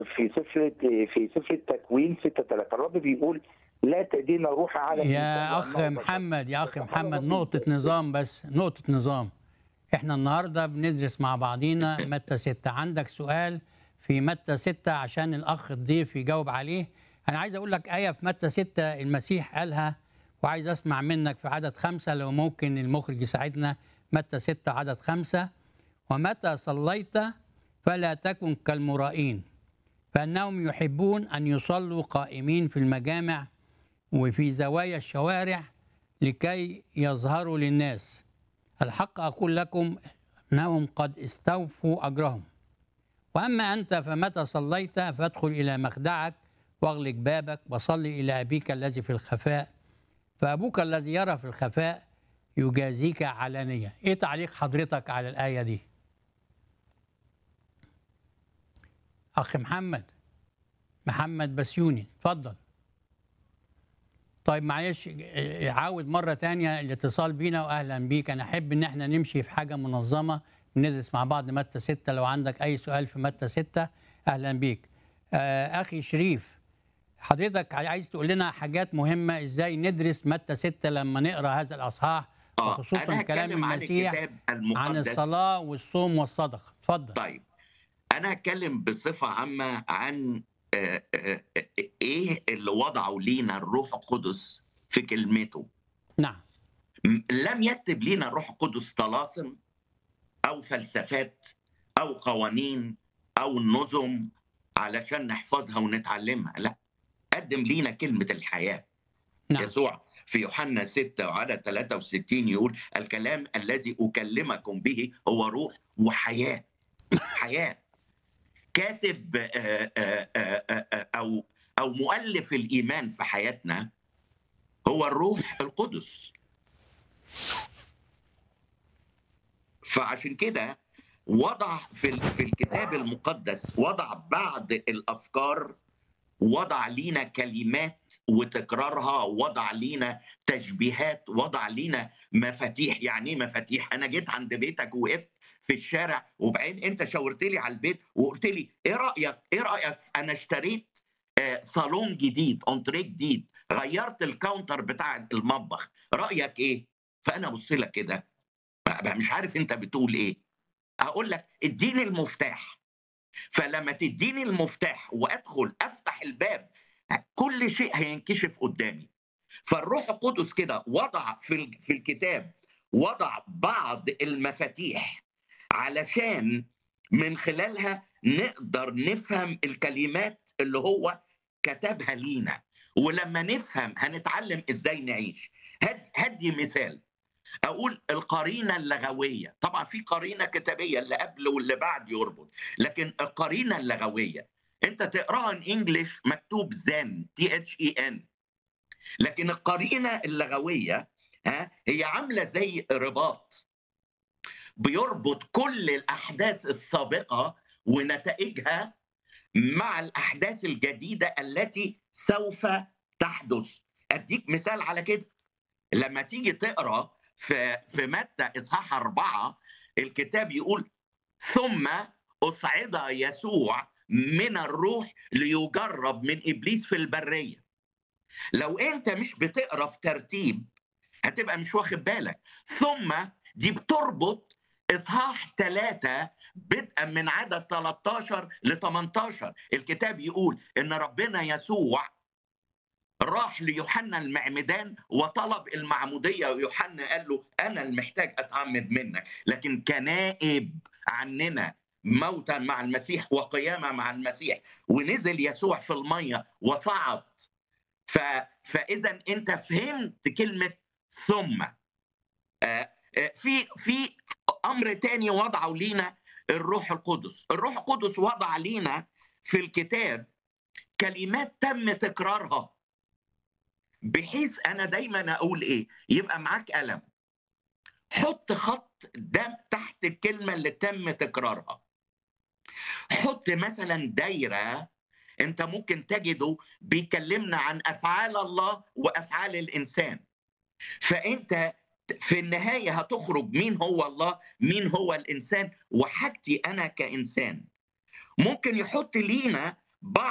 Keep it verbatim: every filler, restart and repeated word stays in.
في سفر في سفر التكوين ستة ثلاثة الرب بيقول لا تدين روح على الإنسان يا أخ لأنه بشر. محمد يا أخ بس حاجة محمد بسيطة. نقطة نظام، بس نقطة نظام. احنا النهاردة بندرس مع بعضينا متى ستة. عندك سؤال في متى ستة عشان الأخ الضيف يجاوب عليه؟ أنا عايز أقول لك آية في متى ستة المسيح قالها، وعايز أسمع منك في عدد خمسة لو ممكن المخرج يساعدنا. متى ستة عدد خمسة: ومتى صليت فلا تكن كالمرائين فإنهم يحبون أن يصلوا قائمين في المجامع وفي زوايا الشوارع لكي يظهروا للناس. الحق أقول لكم أنهم قد استوفوا أجرهم. وأما أنت فمتى صليت فادخل إلى مخدعك واغلق بابك وصل إلى أبيك الذي في الخفاء، فأبوك الذي يرى في الخفاء يجازيك علانية. إيه تعليق حضرتك على الآية دي؟ أخي محمد محمد بسيوني اتفضل. طيب معلش عاود مرة تانية الاتصال بينا وأهلا بيك. أنا أحب إن احنا نمشي في حاجة منظمة وندرس مع بعض متى ستة. لو عندك أي سؤال في متى ستة أهلا بيك. آه أخي شريف، حضرتك عايز تقول لنا حاجات مهمة إزاي ندرس متى ستة لما نقرأ هذا الأصحاح، اه وخصوصا انا كلام هتكلم عن المسيح الكتاب عن المقدس. الصلاة والصوم والصدقة. اتفضل. طيب انا هتكلم بصفه عامه عن آه، آه، آه، ايه اللي وضعه لينا الروح القدس في كلمته. نعم. م- لم يكتب لينا الروح القدس طلاسم او فلسفات او قوانين او نظم علشان نحفظها ونتعلمها، لا، قدم لينا كلمه الحياه. نعم. يسوع في يوحنا ستة وعدد ثلاثة وستين يقول الكلام الذي أكلمكم به هو روح وحياة. حياة. كاتب آه، آه، آه، آه، أو أو مؤلف الإيمان في حياتنا هو الروح القدس. فعشان كده وضع في ال- في الكتاب المقدس وضع بعض الأفكار، وضع لينا كلمات وتكرارها، وضع لينا تشبيهات، وضع لينا مفاتيح. يعني ايه مفاتيح؟ انا جيت عند بيتك ووقفت في الشارع وبعدين انت شاورت لي على البيت وقلت لي ايه رايك ايه رايك انا اشتريت آه، صالون جديد، انتريه جديد، غيرت الكاونتر بتاع المطبخ، رايك ايه؟ فانا ابص لك كده بقى مش عارف انت بتقول ايه. هقول لك اديني المفتاح. فلما تديني المفتاح وادخل افتح الباب كل شيء هينكشف قدامي. فالروح القدس كده وضع في ال- في الكتاب وضع بعض المفاتيح علشان من خلالها نقدر نفهم الكلمات اللي هو كتبها لينا، ولما نفهم هنتعلم ازاي نعيش. هد هدي مثال، اقول القرينه اللغويه. طبعا في قرينه كتابيه اللي قبل واللي بعد يربط، لكن القرينه اللغويه انت تقراها ان انجلش مكتوب زن تي اتش اي ان، لكن القرينه اللغويه ها هي عامله زي رباط بيربط كل الاحداث السابقه ونتائجها مع الاحداث الجديده التي سوف تحدث. اديك مثال على كده. لما تيجي تقرا في في متى اصحاح أربعة الكتاب يقول ثم أصعد يسوع من الروح ليجرب من إبليس في البرية. لو أنت مش بتقرا في ترتيب هتبقى مش واخد بالك. ثم دي بتربط إصحاح ثلاثة بدءا من عدد ثلاثة عشر ل ثمانية عشر. الكتاب يقول إن ربنا يسوع راح ليوحنا المعمدان وطلب المعمودية، ويوحنا قال له أنا المحتاج أتعمد منك، لكن كنائب عننا موتا مع المسيح وقيامة مع المسيح. ونزل يسوع في المية وصعد. ف... فإذا أنت فهمت كلمة ثم. آه، آه، في في أمر تاني وضعه لينا الروح القدس. الروح القدس وضع لينا في الكتاب كلمات تم تكرارها، بحيث انا دايما اقول ايه، يبقى معاك قلم حط خط ده تحت الكلمه اللي تم تكرارها. حط مثلا دايره انت ممكن تجده بيكلمنا عن افعال الله وافعال الانسان، فانت في النهايه هتخرج مين هو الله مين هو الانسان وحاجتي انا كانسان. ممكن يحط لينا بعض